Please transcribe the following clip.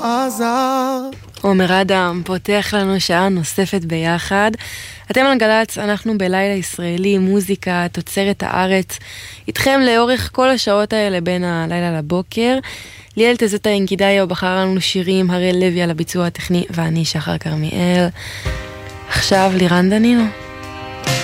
עזר. עומר אדם פותח לנו שעה נוספת ביחד. אתם על גלץ, אנחנו בלילה ישראלי, מוזיקה, תוצרת הארץ. איתכם לאורך כל השעות האלה בין הלילה לבוקר. ליאל תזוטה אינקידאיו בחר לנו שירים, הראל לוי על הביצוע הטכני ואני שחר קרמיאל. עכשיו לירן דנינו.